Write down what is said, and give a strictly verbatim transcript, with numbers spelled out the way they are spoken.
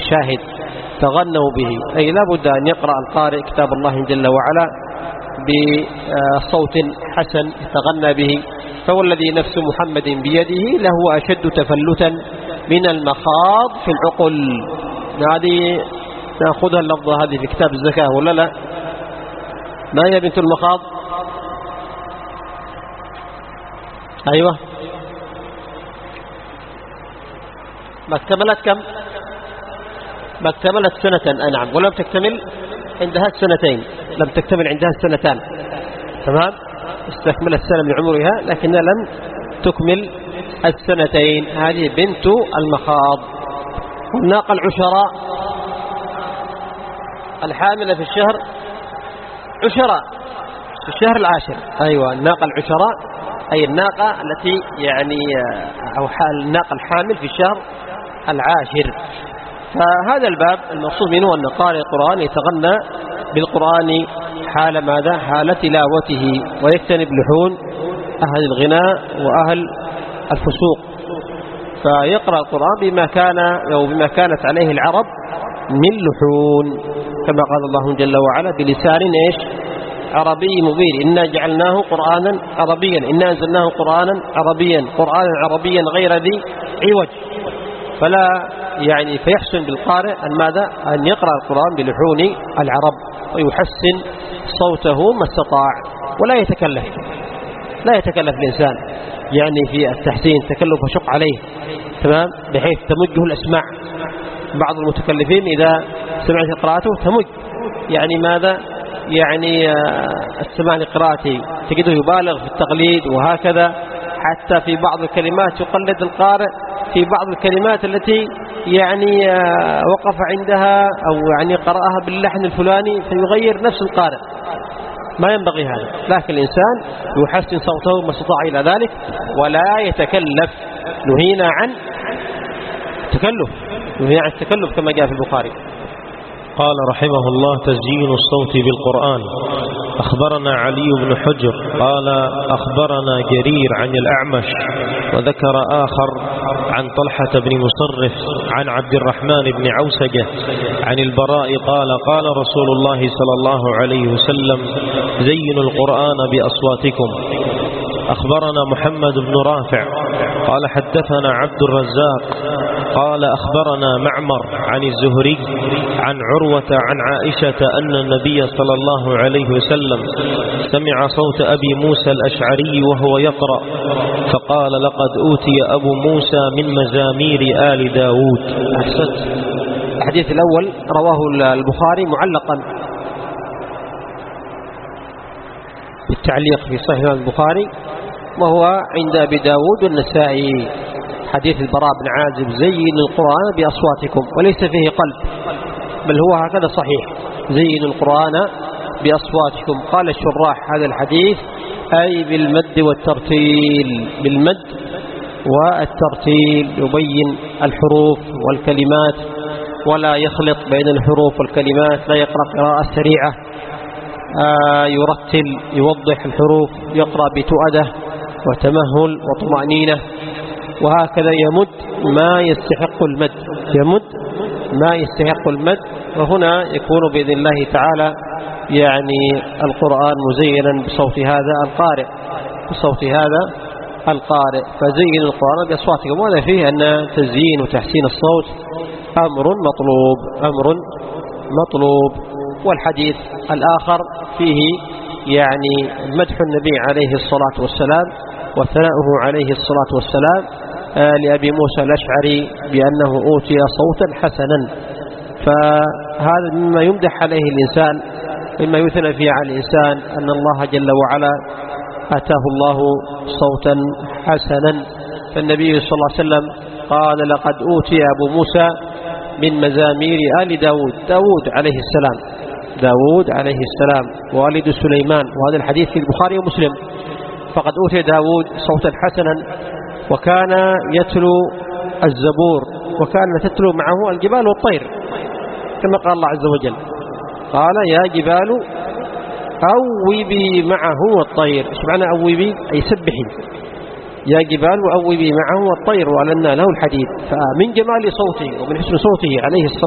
شاهد تغنوا به، أي لا بد أن يقرأ القارئ كتاب الله جل وعلا بصوت حسن يتغنى به. فوالذي نفس محمد بيده لهو أشد تفلتا من المخاض في العقل. هذه نأخذها اللفظة هذه في كتاب الزكاة ولا لا؟ ما هي بنت المخاض؟ أيوة، ما اكتملت كم؟ ما اكتملت سنة. أنعم، ولم تكتمل عندها السنتين، لم تكتمل عندها السنتان، تمام، استكملت سنة من عمرها لكنها لم تكمل السنتين. هذه بنت المخاض. والناقة العشراء الحاملة في الشهر عشراء في الشهر العاشر. أيوة، الناقة العشراء أي الناقة التي يعني أو الناقة الحامل في الشهر العاشر. فهذا الباب المقصود منه أن قارئ القرآن يتغنى بالقرآن حال ماذا؟ حال تلاوته، ويجتنب لحون أهل الغناء وأهل الفسوق، فيقرأ القرآن بما كان أو بما كانت عليه العرب من لحون، كما قال الله جل وعلا بلسان إيش؟ عربي مبين. إنا جعلناه قرآنا عربيا، إنا أنزلناه قرآنا عربيا، قرآنا عربيا غير ذي عوج. فلا يعني فيحسن بالقارئ أن ماذا؟ أن يقرأ القرآن بلحون العرب ويحسن صوته ما استطاع، ولا يتكلف لا يتكلف الإنسان يعني في التحسين تكلف وشق عليه، تمام، بحيث تمجه الأسماع. بعض المتكلفين إذا سمعت قراءته تمج يعني ماذا؟ يعني السماع لقراءته تجده يبالغ في التقليد، وهكذا حتى في بعض الكلمات يقلد القارئ في بعض الكلمات التي يعني وقف عندها أو يعني قرأها باللحن الفلاني فيغير نفس القارئ. ما ينبغي هذا، لكن الإنسان يحسن صوته ما استطاع إلى ذلك ولا يتكلف. نهينا عن التكلف، نهينا عن التكلف كما جاء في البخاري. قال رحمه الله: تزيين الصوت بالقرآن. أخبرنا علي بن حجر قال أخبرنا جرير عن الأعمش، وذكر آخر عن طلحة بن مصرف عن عبد الرحمن بن عوسجة عن البراء قال قال رسول الله صلى الله عليه وسلم: زينوا القرآن بأصواتكم. أخبرنا محمد بن رافع قال حدثنا عبد الرزاق قال أخبرنا معمر عن الزهري عن عروة عن عائشة أن النبي صلى الله عليه وسلم سمع صوت أبي موسى الأشعري وهو يقرأ فقال: لقد أوتي أبو موسى من مزامير آل داود. أحسنت. الحديث الأول رواه البخاري معلقا بالتعليق في صحيح البخاري، وهو عند أبي داود والنسائي، حديث البراء بن عازب: زين القرآن بأصواتكم، وليس فيه قلب بل هو هكذا صحيح: زين القرآن بأصواتكم. قال الشراح: هذا الحديث أي بالمد والترتيل، بالمد والترتيل، يبين الحروف والكلمات ولا يخلط بين الحروف والكلمات، لا يقرأ قراءة سريعة، آه يرتل، يوضح الحروف، يقرأ بتؤدة وتمهل وطمأنينة، وهكذا يمد ما يستحق المد، يمد ما يستحق المد. وهنا يكون بإذن الله تعالى يعني القرآن مزينا بصوت هذا القارئ، بصوت هذا القارئ. فزين القرآن بأصواتكم، وهذا فيه أن تزيين وتحسين الصوت أمر مطلوب، أمر مطلوب. والحديث الآخر فيه يعني مدح النبي عليه الصلاة والسلام وثناؤه عليه الصلاة والسلام لأبي موسى الأشعري بأنه أوتي صوتا حسنا. فهذا مما يمدح عليه الإنسان، مما يثنى فيه على الإنسان، أن الله جل وعلا أتاه الله صوتا حسنا. فالنبي صلى الله عليه وسلم قال: لقد أوتي أبو موسى من مزامير آل داود، داود عليه السلام، داود عليه السلام والد سليمان، وهذا الحديث في البخاري ومسلم. فقد أوتي داود صوتا حسنا، وكان يتلو الزبور، وكان تتلو معه الجبال والطير، كما قال الله عز وجل: قال يا جبال أوبي معه والطير. ايش معنى أوبي؟ أي سبحي. يا جبال أوبي معه والطير وألنا له الحديد. فمن جمال صوته ومن حسن صوته عليه الصلاة